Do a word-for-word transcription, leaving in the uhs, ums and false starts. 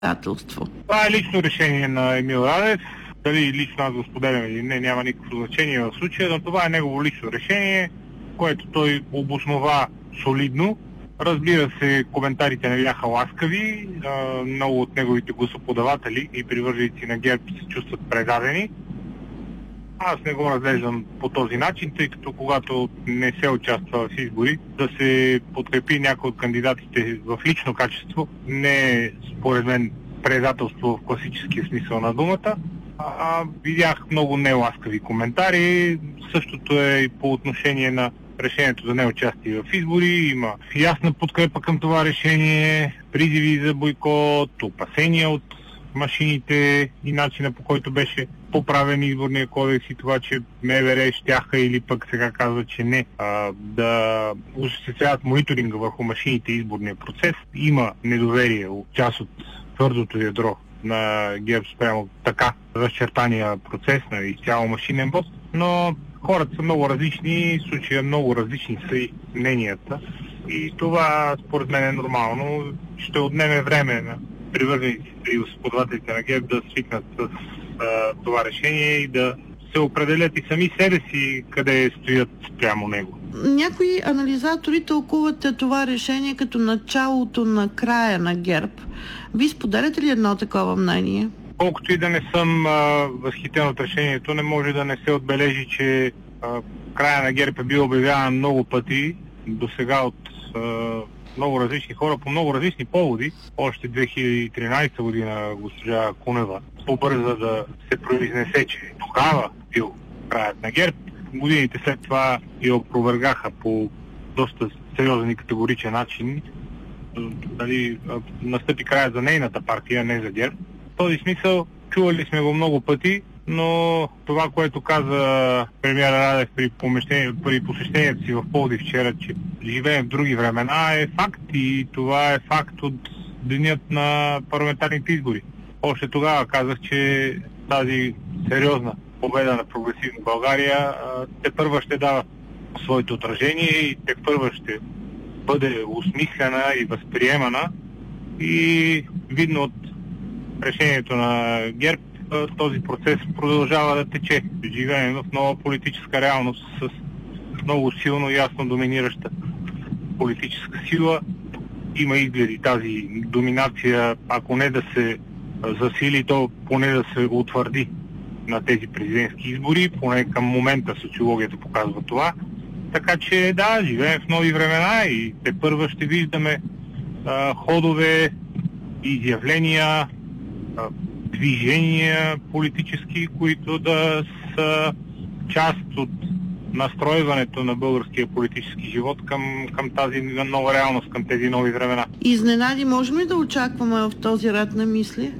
предателство? Това е лично решение на Емил Радев. Дали лично аз го споделям или не, няма никакво значение в случая, но това е негово лично решение, което той обоснова солидно. Разбира се, коментарите не бяха ласкави. Много от неговите гласоподаватели и привърженици на ГЕРБ се чувстват предадени. Аз не го разглеждам по този начин, тъй като когато не се участва в избори, да се подкрепи някой от кандидатите в лично качество не е, според мен, предателство в класическия смисъл на думата. А, видях много неласкави коментари. Същото е и по отношение на решението за неучастие в избори. Има ясна подкрепа към това решение, призиви за бойкот, опасения от машините и начина, по който беше поправен изборния кодекс и това, че МВР щяха или пък сега казва, че не, а, да осъществяват мониторинга върху машините и изборния процес. Има недоверие от част от твърдото ядро на ГЕРБ спрямо така разчертания процес на изцяло машинен вот, но хората са много различни, в случая много различни са и мненията и това според мен е нормално. Ще отнеме време на привържениците и господавателите на ГЕРБ да свикнат с а, това решение и да се определят и сами себе си къде стоят прямо него. Някои анализатори тълкуват това решение като началото на края на ГЕРБ. Ви споделяте ли едно такова мнение? Колкото и да не съм а, възхитен от решението, не може да не се отбележи, че а, края на ГЕРБ е бил обявяван много пъти до сега от а, много различни хора по много различни поводи. Още две хиляди и тринадесета година госпожа Кунева побърза да се произнесе, че тогава бил краят на ГЕРБ. Годините след това я опровергаха по доста сериозен и категоричен начин. Дали настъпи краят за нейната партия, не за ГЕРБ. В този смисъл чували сме го много пъти, но това, което каза премиера Радев при, при посещението си в Пловдив вчера, че живеем в други времена, е факт и това е факт от денят на парламентарните избори. Още тогава казах, че тази сериозна победа на прогресивна България те първа ще дава своето отражение и те първа ще бъде осмислена и възприемана и видно от решението на ГЕРБ този процес продължава да тече. Живеем в нова политическа реалност с много силно и ясно доминираща политическа сила. Има изгледи тази доминация, ако не да се засили, то поне да се утвърди на тези президентски избори, поне към момента социологията показва това. Така че да, живеем в нови времена и те първа ще виждаме а, ходове, изявления, а, движения политически, които да са част от настройването на българския политически живот към, към тази нова реалност, към тези нови времена. Изненади можем ли да очакваме в този ред на мисли?